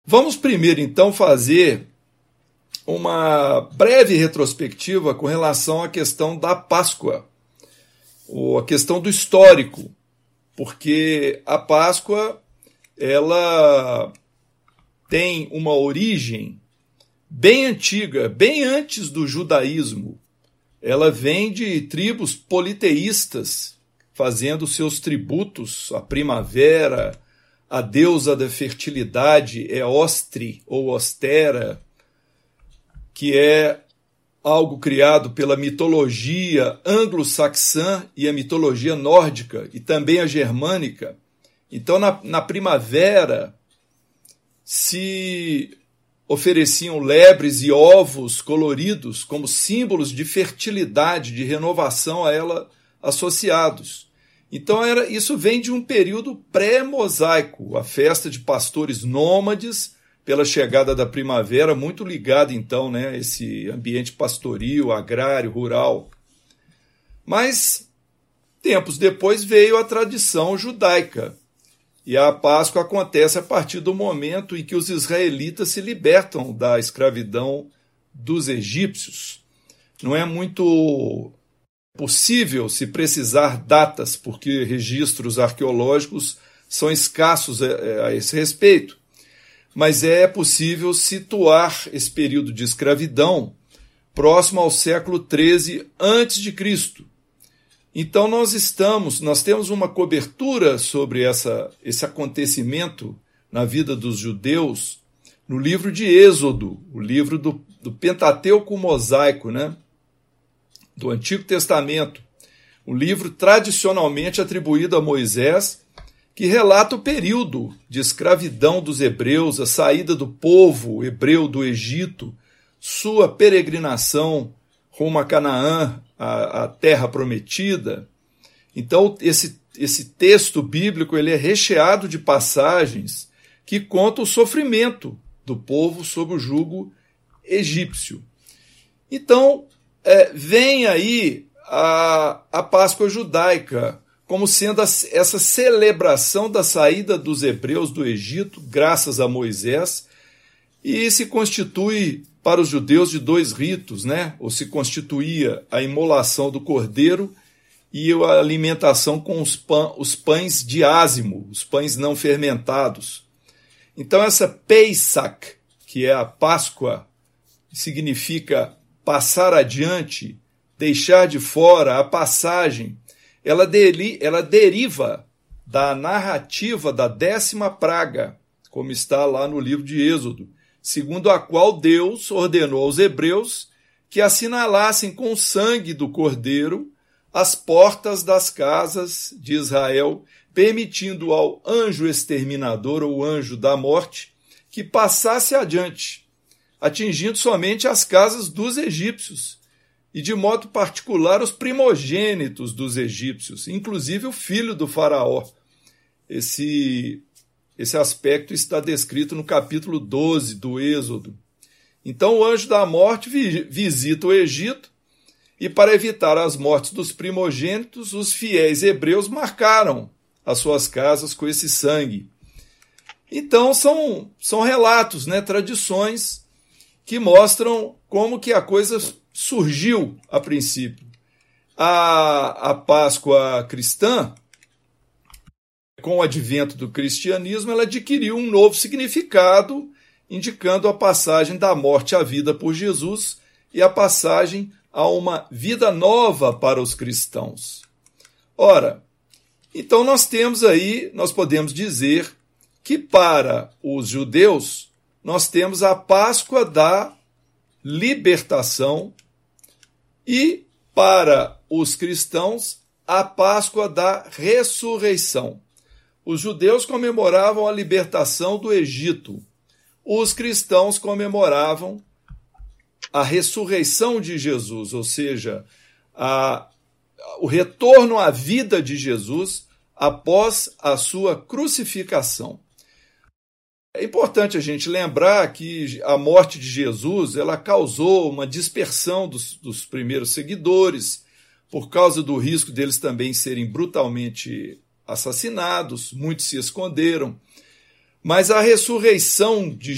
Vamos primeiro, então, fazer uma breve retrospectiva com relação à questão da Páscoa, ou a questão do histórico, porque a Páscoa ela tem uma origem bem antiga, bem antes do judaísmo. Ela vem de tribos politeístas, fazendo seus tributos à primavera, a deusa da fertilidade é Ostri ou Ostera, que é algo criado pela mitologia anglo-saxã e a mitologia nórdica, e também a germânica. Então, na primavera, se ofereciam lebres e ovos coloridos como símbolos de fertilidade, de renovação a ela associados. Então, isso vem de um período pré-mosaico, a festa de pastores nômades, pela chegada da primavera, muito ligado, então, a esse ambiente pastoril, agrário, rural. Mas, tempos depois, veio a tradição judaica. E a Páscoa acontece a partir do momento em que os israelitas se libertam da escravidão dos egípcios. Não é muito possível se precisar datas, porque registros arqueológicos são escassos a esse respeito. Mas é possível situar esse período de escravidão próximo ao século XIII a.C. Então nós temos uma cobertura sobre esse acontecimento na vida dos judeus no livro de Êxodo, o livro do Pentateuco mosaico, do Antigo Testamento, um livro tradicionalmente atribuído a Moisés, que relata o período de escravidão dos hebreus, a saída do povo hebreu do Egito, sua peregrinação rumo a Canaã, a terra prometida. Então, esse texto bíblico ele é recheado de passagens que contam o sofrimento do povo sob o jugo egípcio. Então, vem aí a Páscoa judaica, como sendo essa celebração da saída dos hebreus do Egito, graças a Moisés, e se constitui para os judeus de dois ritos, ou se constituía a imolação do cordeiro e a alimentação com os pães de ázimo, os pães não fermentados. Então essa Pesach, que é a Páscoa, significa passar adiante, deixar de fora, a passagem, ela deriva da narrativa da 10ª praga, como está lá no livro de Êxodo, segundo a qual Deus ordenou aos hebreus que assinalassem com o sangue do cordeiro as portas das casas de Israel, permitindo ao anjo exterminador ou anjo da morte que passasse adiante, atingindo somente as casas dos egípcios, e de modo particular os primogênitos dos egípcios, inclusive o filho do faraó. Esse aspecto está descrito no capítulo 12 do Êxodo. Então o anjo da morte visita o Egito, e para evitar as mortes dos primogênitos, os fiéis hebreus marcaram as suas casas com esse sangue. Então são relatos, tradições que mostram como que a coisa surgiu a princípio. A Páscoa cristã, com o advento do cristianismo, ela adquiriu um novo significado, indicando a passagem da morte à vida por Jesus e a passagem a uma vida nova para os cristãos. Ora, então nós podemos dizer que para os judeus nós temos a Páscoa da libertação e para os cristãos a Páscoa da ressurreição. Os judeus comemoravam a libertação do Egito. Os cristãos comemoravam a ressurreição de Jesus, ou seja, o retorno à vida de Jesus após a sua crucificação. É importante a gente lembrar que a morte de Jesus ela causou uma dispersão dos primeiros seguidores, por causa do risco deles também serem brutalmente assassinados, muitos se esconderam. Mas a ressurreição de